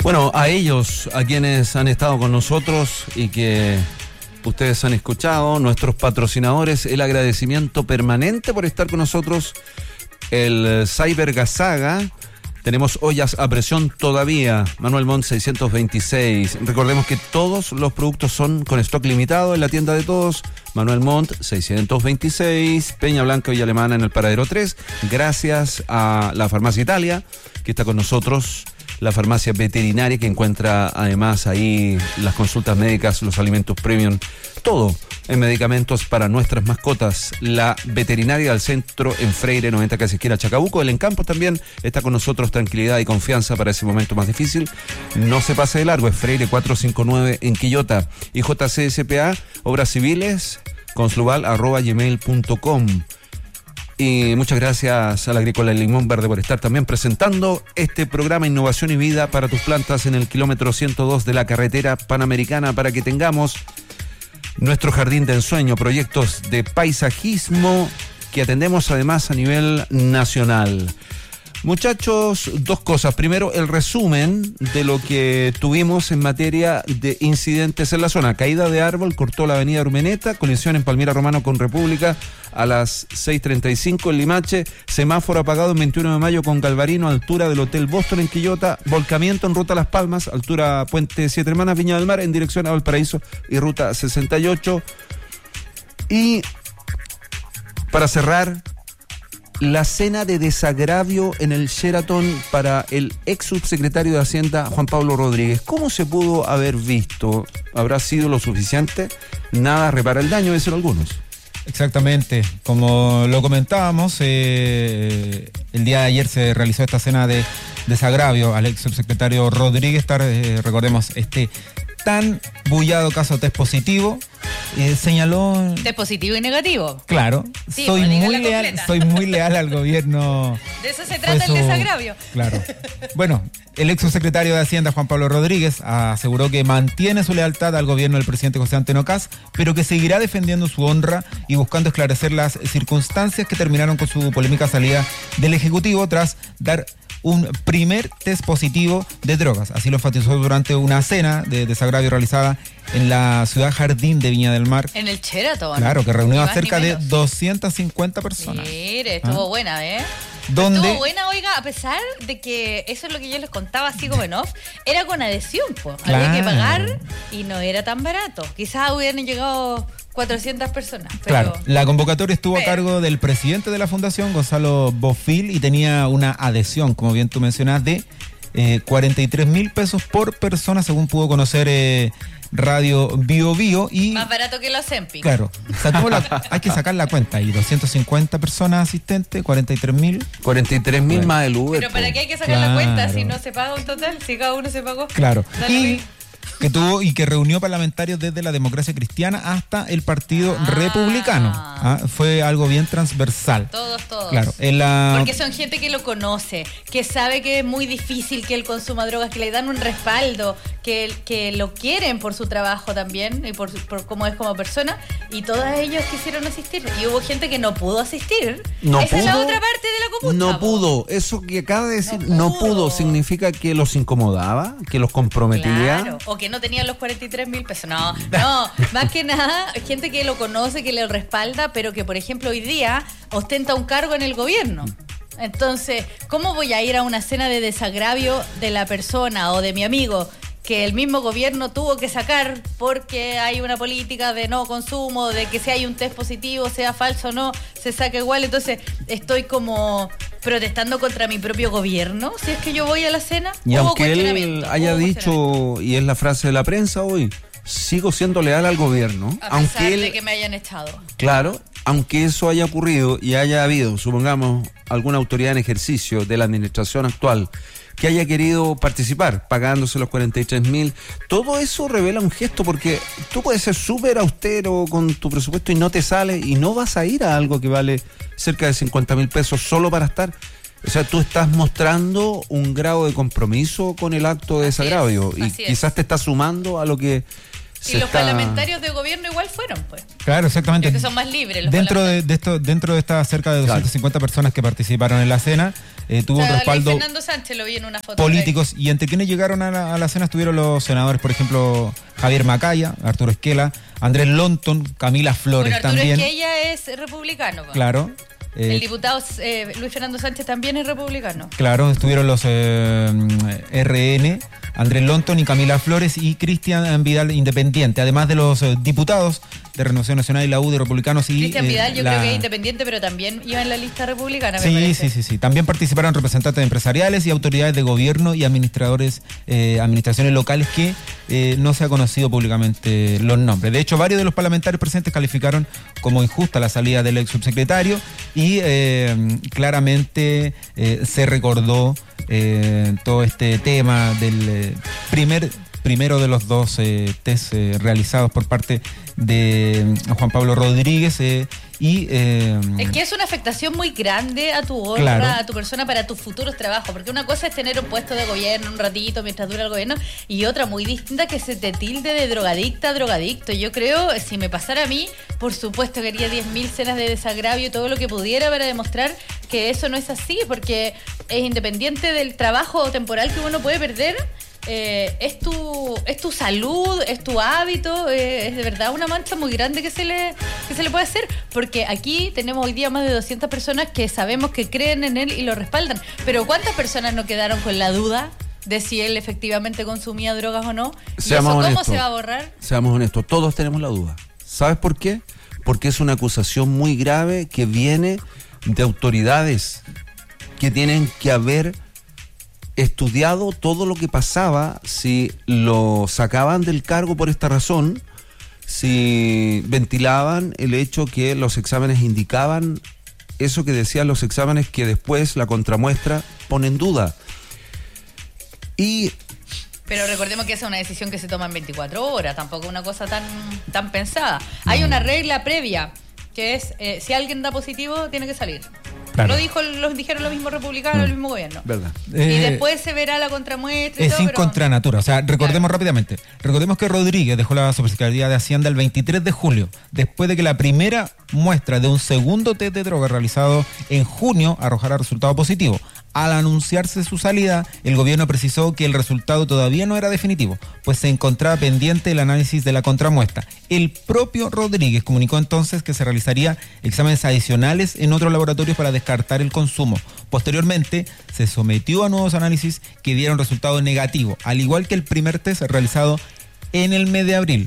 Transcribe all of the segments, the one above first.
Bueno, a ellos, a quienes han estado con nosotros y que ustedes han escuchado, nuestros patrocinadores, el agradecimiento permanente por estar con nosotros, el Cyber Gazaga. Tenemos ollas a presión todavía, Manuel Montt 626. Recordemos que todos los productos son con stock limitado en la tienda de todos. Manuel Montt 626, Peña Blanca, Villa Alemana en el Paradero 3. Gracias a la Farmacia Italia, que está con nosotros. La farmacia veterinaria, que encuentra además ahí las consultas médicas, los alimentos premium, todo en medicamentos para nuestras mascotas. La veterinaria del centro en Freire 90, casi esquina Chacabuco. El Encampo también está con nosotros. Tranquilidad y confianza para ese momento más difícil. No se pase de largo, es Freire 459 en Quillota. Y JCSPA, Obras Civiles, consuval@gmail.com. Y muchas gracias a la Agrícola del Limón Verde por estar también presentando este programa Innovación y Vida para tus plantas en el kilómetro 102 de la carretera panamericana, para que tengamos nuestro jardín de ensueño, proyectos de paisajismo que atendemos además a nivel nacional. Muchachos, dos cosas. Primero, el resumen de lo que tuvimos en materia de incidentes en la zona. Caída de árbol, cortó la avenida Urmeneta, colisión en Palmira Romano con República a las 6:35 en Limache, semáforo apagado en 21 de mayo con Galvarino, altura del Hotel Boston en Quillota, volcamiento en ruta Las Palmas, altura Puente Siete Hermanas, Viña del Mar, en dirección a Valparaíso y ruta 68. Y para cerrar, la cena de desagravio en el Sheraton para el ex subsecretario de Hacienda, Juan Pablo Rodríguez. ¿Cómo se pudo haber visto? ¿Habrá sido lo suficiente? Nada repara el daño, dicen algunos. Exactamente, como lo comentábamos, el día de ayer se realizó esta cena de desagravio al ex subsecretario Rodríguez. Recordemos este tan bullado caso test positivo. Señaló... De positivo y negativo. Claro, sí, soy muy leal al gobierno. De eso se trata el desagravio. Claro. Bueno, el ex subsecretario de Hacienda, Juan Pablo Rodríguez, aseguró que mantiene su lealtad al gobierno del presidente José Antonio Kast, pero que seguirá defendiendo su honra y buscando esclarecer las circunstancias que terminaron con su polémica salida del Ejecutivo tras dar un primer test positivo de drogas. Así lo enfatizó durante una cena de desagravio realizada en la ciudad Jardín de Viña del Mar. En el Sheraton. Claro, que reunió a cerca de 250 personas. Mire, estuvo buena, ¿Dónde? Estuvo buena, oiga, a pesar de que eso es lo que yo les contaba así como en off, era con adhesión, pues. Claro. Había que pagar y no era tan barato. Quizás hubieran llegado 400 personas. Pero... Claro, la convocatoria estuvo a cargo del presidente de la fundación, Gonzalo Bofil, y tenía una adhesión, como bien tú mencionas, de 43,000 pesos por persona, según pudo conocer Radio Bio Bio. Y más barato que los Zempic. Claro, hay que sacar la cuenta, y 250 personas asistentes, 43,000. 43,000 más el Uber. Pero ¿para qué hay que sacar la cuenta si no se paga un total? Si cada uno se pagó. Claro. Que reunió parlamentarios desde la Democracia Cristiana hasta el Partido Republicano. Fue algo bien transversal. Todos. Claro. Porque son gente que lo conoce, que sabe que es muy difícil que él consuma drogas, que le dan un respaldo, que lo quieren por su trabajo también y por cómo es como persona, y todos ellos quisieron asistir. Y hubo gente que no pudo asistir. Esa es la otra parte de la computa. No pudo. Eso que acaba de decir, no pudo, significa que los incomodaba, que los comprometía. Claro, o que no tenían los 43,000 pesos. No, más que nada, gente que lo conoce, que le respalda, pero que, por ejemplo, hoy día ostenta un cargo en el gobierno. Entonces, ¿cómo voy a ir a una cena de desagravio de la persona o de mi amigo que el mismo gobierno tuvo que sacar porque hay una política de no consumo, de que si hay un test positivo, sea falso o no, se saca igual? Entonces, estoy como protestando contra mi propio gobierno, si es que yo voy a la cena. Y aunque él haya dicho, y es la frase de la prensa hoy, sigo siendo leal al gobierno. A pesar de que me hayan echado. Claro, aunque eso haya ocurrido y haya habido, supongamos, alguna autoridad en ejercicio de la administración actual que haya querido participar, pagándose los 43,000, todo eso revela un gesto, porque tú puedes ser súper austero con tu presupuesto y no te sale, y no vas a ir a algo que vale cerca de 50,000 pesos solo para estar. O sea, tú estás mostrando un grado de compromiso con el acto de desagravio, y quizás te estás sumando a lo que Y los parlamentarios de gobierno igual fueron, pues. Claro, exactamente. Que son más libres. Dentro de estas cerca de 250 personas que participaron en la cena, tuvo un respaldo. Luis Fernando Sánchez lo vi en una foto. Políticos, y entre quienes llegaron a la cena estuvieron los senadores, por ejemplo, Javier Macaya, Arturo Esquela, Andrés Lonton, Camila Flores Arturo también. Esquella es republicano. Claro. El diputado Luis Fernando Sánchez también es republicano. Claro, estuvieron los RN, Andrés Lonton y Camila Flores, y Cristian Vidal, independiente, además de los diputados de Renovación Nacional y la U de republicanos. Y Cristian Vidal yo creo que es independiente, pero también iba en la lista republicana, me parece. Sí. También participaron representantes empresariales y autoridades de gobierno y administradores, administraciones locales que no se ha conocido públicamente los nombres. De hecho, varios de los parlamentarios presentes calificaron como injusta la salida del ex subsecretario, y claramente se recordó todo este tema del primero de los dos test realizados por parte de Juan Pablo Rodríguez. Es que es una afectación muy grande a tu honra, claro, a tu persona, para tus futuros trabajos, porque una cosa es tener un puesto de gobierno un ratito mientras dura el gobierno, y otra muy distinta, que se te tilde de drogadicta, drogadicto. Yo creo, si me pasara a mí, por supuesto que haría 10.000 cenas de desagravio, todo lo que pudiera para demostrar que eso no es así, porque es independiente del trabajo temporal que uno puede perder. Es tu salud, es tu hábito, es de verdad una mancha muy grande que se le puede hacer, porque aquí tenemos hoy día más de 200 personas que sabemos que creen en él y lo respaldan, pero ¿cuántas personas no quedaron con la duda de si él efectivamente consumía drogas o no? ¿Y eso cómo se va a borrar? Seamos honestos, todos tenemos la duda. ¿Sabes por qué? Porque es una acusación muy grave que viene de autoridades que tienen que haber estudiado todo lo que pasaba, si lo sacaban del cargo por esta razón, si ventilaban el hecho que los exámenes indicaban eso que decían los exámenes, que después la contramuestra pone en duda. Pero recordemos que esa es una decisión que se toma en 24 horas, tampoco una cosa tan pensada. Hay una regla previa, que es, si alguien da positivo, tiene que salir. Claro. Lo dijeron los mismos republicanos, el mismo gobierno. ¿Verdad? Y después se verá la contramuestra. Es sin contra natura. O sea, recordemos rápidamente. Recordemos que Rodríguez dejó la Subsecretaría de Hacienda el 23 de julio, después de que la primera muestra de un segundo test de droga realizado en junio arrojara resultado positivo. Al anunciarse su salida, el gobierno precisó que el resultado todavía no era definitivo, pues se encontraba pendiente el análisis de la contramuestra. El propio Rodríguez comunicó entonces que se realizaría exámenes adicionales en otros laboratorios para descartar el consumo. Posteriormente, se sometió a nuevos análisis que dieron resultado negativo, al igual que el primer test realizado en el mes de abril.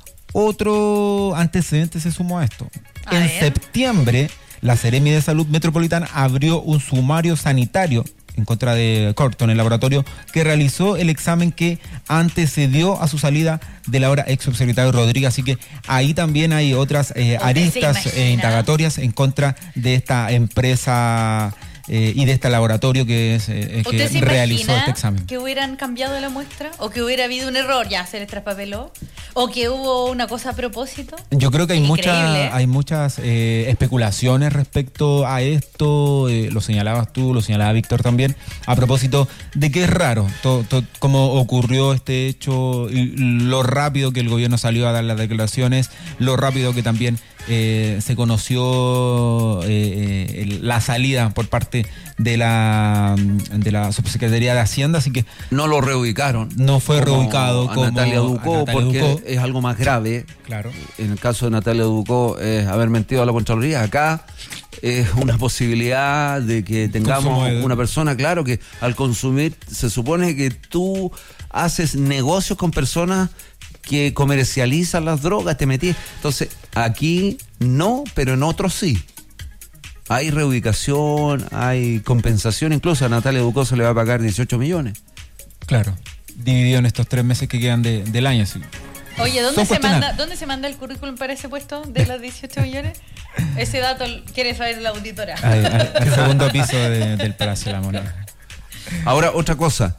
Otro antecedente se sumó a esto. En septiembre, la Seremi de Salud Metropolitana abrió un sumario sanitario en contra de Corton, el laboratorio que realizó el examen que antecedió a su salida del ahora ex subsecretario Rodríguez. Así que ahí también hay otras aristas indagatorias en contra de esta empresa y de este laboratorio que realizó este examen. ¿Que hubieran cambiado la muestra? ¿O que hubiera habido un error, ya se les traspapeló? ¿O que hubo una cosa a propósito? Yo creo que hay muchas especulaciones respecto a esto. Lo señalabas tú, lo señalaba Víctor también, a propósito de que es raro cómo ocurrió este hecho, lo rápido que el gobierno salió a dar las declaraciones, lo rápido que también se conoció la salida por parte de la Subsecretaría de Hacienda, así que no lo reubicaron. No fue reubicado como Natalia Ducó, porque es algo más grave. Claro. En el caso de Natalia Ducó es haber mentido a la Contraloría. Acá es una posibilidad de que tengamos una persona, claro, que al consumir, se supone que tú haces negocios con personas que comercializan las drogas, te metí. Entonces, aquí no, pero en otros sí. Hay reubicación, hay compensación, incluso a Natalia Ducó se le va a pagar 18 millones. Claro, dividido en estos 3 meses que quedan del año. Sí. Oye, ¿dónde se manda el currículum para ese puesto de los 18 millones? Ese dato quiere saber la auditora. Al segundo piso del Palacio de la Moneda. Ahora, otra cosa.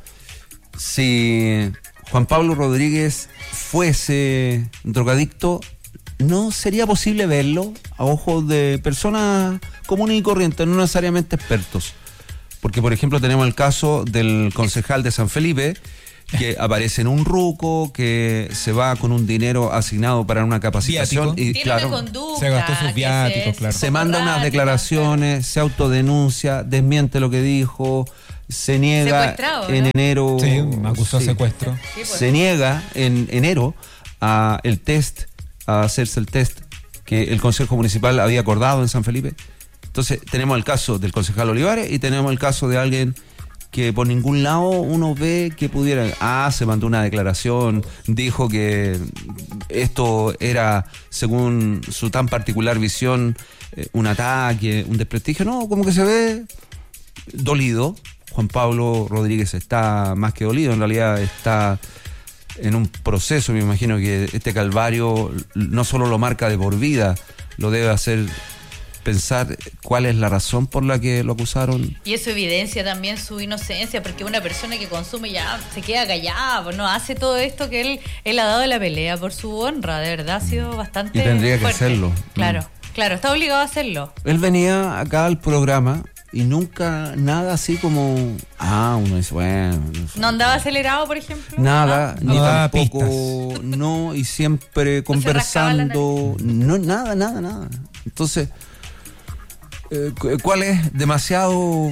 Si Juan Pablo Rodríguez fuese drogadicto, ¿no sería posible verlo a ojos de personas comunes y corrientes, no necesariamente expertos? Porque, por ejemplo, tenemos el caso del concejal de San Felipe, que aparece en un ruco, que se va con un dinero asignado para una capacitación. Viático. Y Tiene claro, una conducta. se gastó sus viáticos, claro. se manda unas declaraciones, se autodenuncia, desmiente lo que dijo, se niega Secuestrado, en ¿no? enero. Sí, me acusó de secuestro. Sí, pues. Se niega en enero a hacerse el test que el Consejo Municipal había acordado en San Felipe. Entonces tenemos el caso del concejal Olivares y tenemos el caso de alguien que por ningún lado uno ve que pudiera... se mandó una declaración, dijo que esto era, según su tan particular visión, un ataque, un desprestigio. No, como que se ve dolido. Juan Pablo Rodríguez está más que dolido, en realidad está en un proceso. Me imagino que este calvario no solo lo marca de por vida, lo debe hacer pensar cuál es la razón por la que lo acusaron. Y eso evidencia también su inocencia, porque una persona que consume ya se queda callada, pues no hace todo esto que él ha dado la pelea por su honra, de verdad ha sido bastante Y tendría fuerte. que hacerlo. Claro, está obligado a hacerlo. Él venía acá al programa y nunca nada así como uno dice, bueno, ¿No andaba acelerado, por ejemplo? nada, No ni daba tampoco, no, y siempre conversando, no, nada. Entonces, ¿cuál es demasiado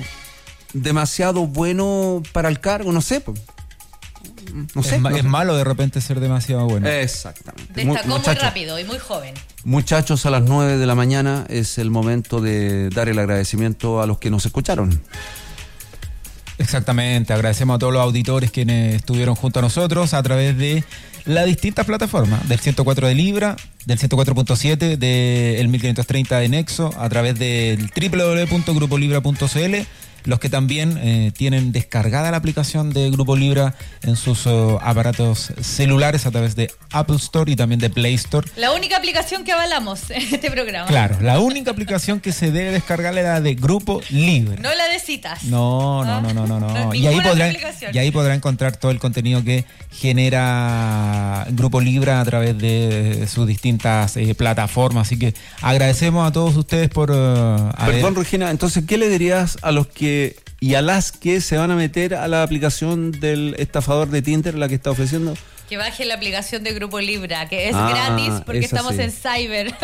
bueno para el cargo? No sé, pues. No sé. Es malo de repente ser demasiado bueno. Exactamente. Destacó muy Muchachos, rápido y muy joven. Muchachos, a las 9 de la mañana es el momento de dar el agradecimiento a los que nos escucharon. Exactamente, agradecemos a todos los auditores quienes estuvieron junto a nosotros a través de las distintas plataformas, del 104 de Libra, del 104.7, del 1530 de Nexo, a través del www.grupolibra.cl, los que también tienen descargada la aplicación de Grupo Libra en sus aparatos celulares a través de Apple Store y también de Play Store. La única aplicación que avalamos en este programa. Claro, la única aplicación que se debe descargar es la de Grupo Libra. No la de citas. No. Y ahí podrá encontrar todo el contenido que genera Grupo Libra a través de sus distintas plataformas. Así que agradecemos a todos ustedes por Perdón, Regina, entonces, ¿qué le dirías a los que y a las que se van a meter a la aplicación del estafador de Tinder, la que está ofreciendo? Que baje la aplicación de Grupo Libra, que es gratis porque estamos en Cyber.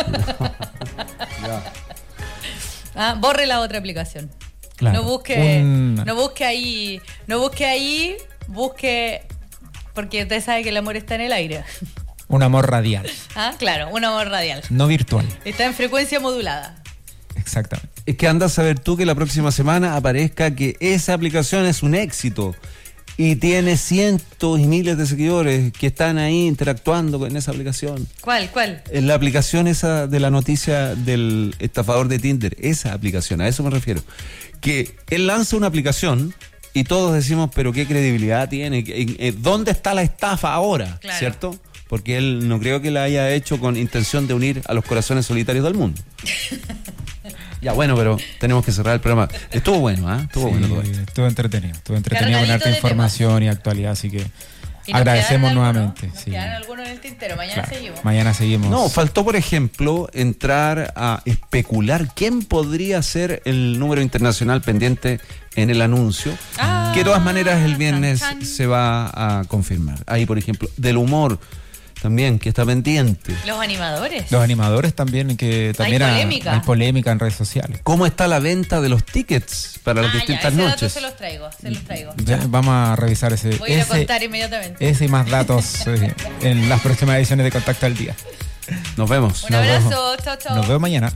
Borre la otra aplicación. Claro, No busque ahí, busque, porque usted sabe que el amor está en el aire. un amor radial, Claro, un amor radial. no virtual. Está en frecuencia modulada. Exactamente. Es que andas a ver tú que la próxima semana aparezca que esa aplicación es un éxito y tiene cientos y miles de seguidores que están ahí interactuando con esa aplicación. ¿Cuál? En la aplicación esa de la noticia del estafador de Tinder, esa aplicación, a eso me refiero. Que él lanza una aplicación y todos decimos, pero ¿qué credibilidad tiene? ¿Dónde está la estafa ahora? Claro. ¿Cierto? Porque él no creo que la haya hecho con intención de unir a los corazones solitarios del mundo. Ya, bueno, pero tenemos que cerrar el programa. Estuvo bueno, Estuvo bueno todo esto. Estuvo entretenido con Cargadito harta de información y actualidad, así que Y nos agradecemos quedaron nuevamente. algunos, Sí. Nos quedaron algunos en el tintero. Mañana Claro, seguimos. mañana seguimos. No, faltó, por ejemplo, entrar a especular quién podría ser el número internacional pendiente en el anuncio, que de todas maneras el viernes chan, chan. se va a confirmar. Ahí, por ejemplo, del humor también, que está pendiente. Los animadores. Los animadores también, que también polémica. hay polémica en redes sociales. ¿Cómo está la venta de los tickets para las distintas ese dato noches? se los traigo. Ya, vamos a revisar ese. Voy a ir a contar inmediatamente. Ese y más datos en las próximas ediciones de Contacto al Día. Nos vemos. Un abrazo, chao. Nos vemos mañana.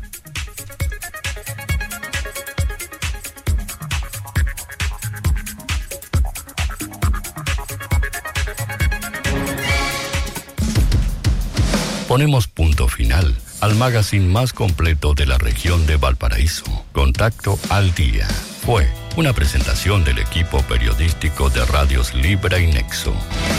Ponemos punto final al magazine más completo de la región de Valparaíso. Contacto al Día. Fue una presentación del equipo periodístico de Radios Libra y Nexo.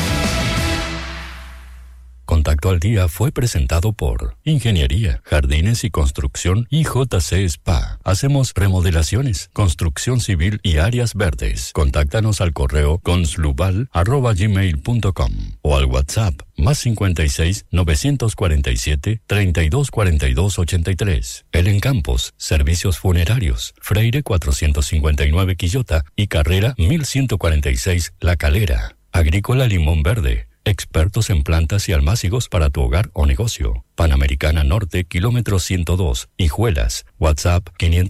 Contacto al Día fue presentado por Ingeniería, Jardines y Construcción y JC Spa. Hacemos remodelaciones, construcción civil y áreas verdes. Contáctanos al correo conslubal@gmail.com o al WhatsApp +56 947 32 42 83. El Encampos, Servicios Funerarios, Freire 459 Quillota y Carrera 1146 La Calera. Agrícola Limón Verde. Expertos en plantas y almácigos para tu hogar o negocio. Panamericana Norte, kilómetro 102. Hijuelas. WhatsApp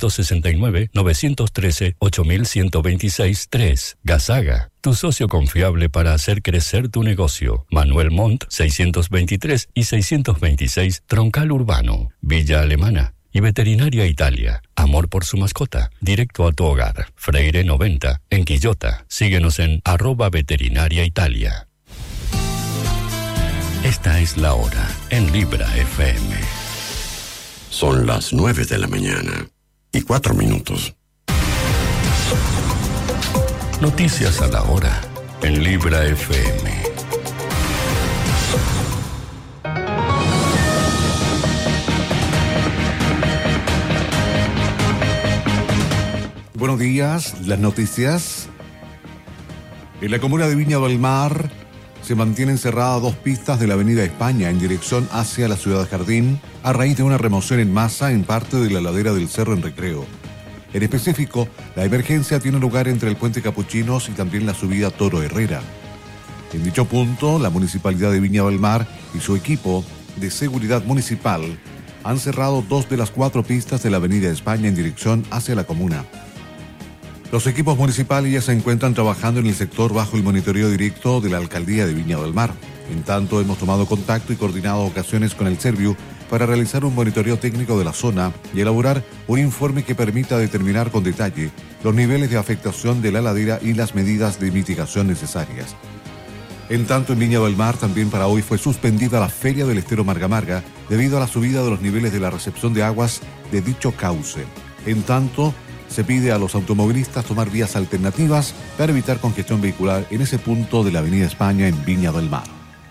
569-913-8126-3. Gazaga, tu socio confiable para hacer crecer tu negocio. Manuel Montt, 623 y 626, Troncal Urbano. Villa Alemana. Y Veterinaria Italia. Amor por su mascota. Directo a tu hogar. Freire 90, en Quillota. Síguenos en @Veterinaria Italia. Esta es la hora en Libra FM. Son las 9 de la mañana y 4 minutos. Noticias a la hora en Libra FM. Buenos días, las noticias. En la comuna de Viña del Mar se mantienen cerradas 2 pistas de la avenida España en dirección hacia la ciudad de Jardín a raíz de una remoción en masa en parte de la ladera del Cerro en Recreo. En específico, la emergencia tiene lugar entre el puente Capuchinos y también la subida Toro Herrera. En dicho punto, la Municipalidad de Viña del Mar y su equipo de seguridad municipal han cerrado 2 de las 4 pistas de la avenida España en dirección hacia la comuna. Los equipos municipales ya se encuentran trabajando en el sector bajo el monitoreo directo de la Alcaldía de Viña del Mar. En tanto, hemos tomado contacto y coordinado ocasiones con el Serviu para realizar un monitoreo técnico de la zona y elaborar un informe que permita determinar con detalle los niveles de afectación de la ladera y las medidas de mitigación necesarias. En tanto, en Viña del Mar también para hoy fue suspendida la Feria del Estero Marga Marga debido a la subida de los niveles de la recepción de aguas de dicho cauce. En tanto, se pide a los automovilistas tomar vías alternativas para evitar congestión vehicular en ese punto de la Avenida España en Viña del Mar.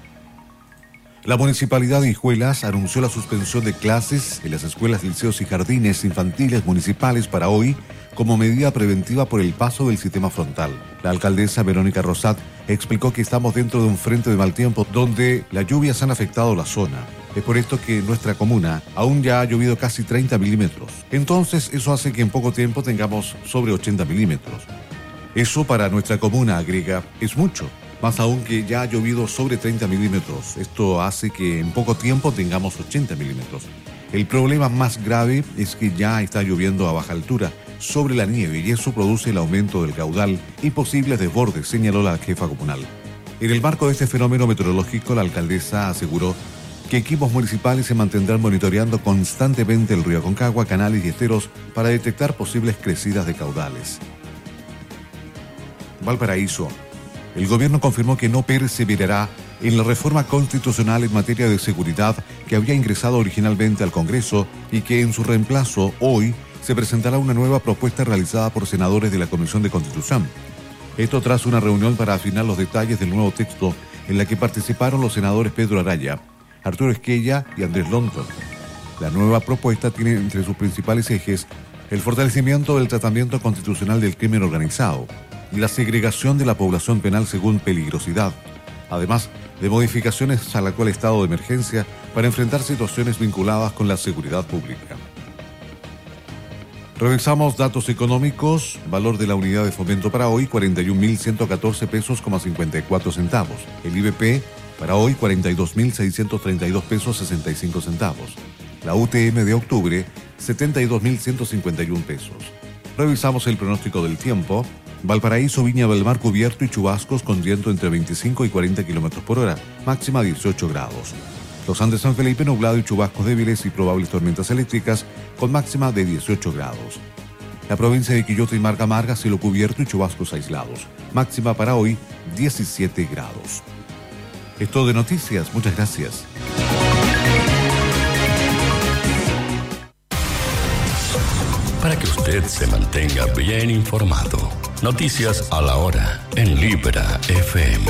La Municipalidad de Hijuelas anunció la suspensión de clases en las escuelas, liceos y jardines infantiles municipales para hoy como medida preventiva por el paso del sistema frontal. La alcaldesa Verónica Rosat explicó que estamos dentro de un frente de mal tiempo donde las lluvias han afectado la zona. Es por esto que en nuestra comuna aún ya ha llovido casi 30 milímetros. Entonces eso hace que en poco tiempo tengamos sobre 80 milímetros. Eso para nuestra comuna, agrega, es mucho. Más aún que ya ha llovido sobre 30 milímetros. Esto hace que en poco tiempo tengamos 80 milímetros. El problema más grave es que ya está lloviendo a baja altura sobre la nieve y eso produce el aumento del caudal y posibles desbordes, señaló la jefa comunal. En el marco de este fenómeno meteorológico, la alcaldesa aseguró que equipos municipales se mantendrán monitoreando constantemente el río Aconcagua, canales y esteros para detectar posibles crecidas de caudales. Valparaíso. El gobierno confirmó que no perseverará en la reforma constitucional en materia de seguridad que había ingresado originalmente al Congreso y que en su reemplazo hoy se presentará una nueva propuesta realizada por senadores de la Comisión de Constitución. Esto tras una reunión para afinar los detalles del nuevo texto en la que participaron los senadores Pedro Araya, Arturo Esquella y Andrés Lonton. La nueva propuesta tiene entre sus principales ejes el fortalecimiento del tratamiento constitucional del crimen organizado y la segregación de la población penal según peligrosidad, además de modificaciones al actual estado de emergencia para enfrentar situaciones vinculadas con la seguridad pública. Revisamos datos económicos. Valor de la unidad de fomento para hoy, 41.114 pesos, 54 centavos. El IBP para hoy, 42.632 pesos, 65 centavos. La UTM de octubre, 72.151 pesos. Revisamos el pronóstico del tiempo. Valparaíso, Viña del Mar cubierto y chubascos con viento entre 25 y 40 kilómetros por hora, máxima 18 grados. Los Andes San Felipe nublado y chubascos débiles y probables tormentas eléctricas con máxima de 18 grados. La provincia de Quillota y Marga Marga cielo cubierto y chubascos aislados, máxima para hoy 17 grados. Es todo de noticias, muchas gracias. Para que usted se mantenga bien informado. Noticias a la hora en Libra FM.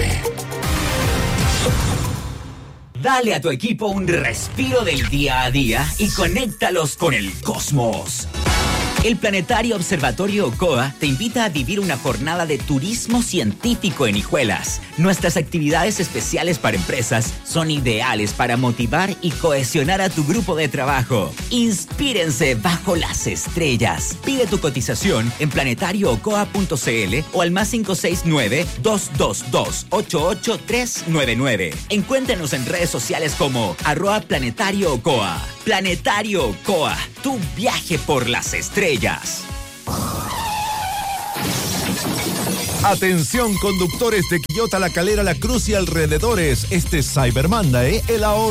Dale a tu equipo un respiro del día a día y conéctalos con el cosmos. El Planetario Observatorio Ocoa te invita a vivir una jornada de turismo científico en Hijuelas. Nuestras actividades especiales para empresas son ideales para motivar y cohesionar a tu grupo de trabajo. Inspírense bajo las estrellas. Pide tu cotización en planetarioocoa.cl o al más 569-222-88399. Encuéntrenos en redes sociales como @planetarioocoa. Planetario Ocoa, tu viaje por las estrellas. Atención conductores de Quillota, La Calera, La Cruz y alrededores. Este Cyber Monday, el ahorro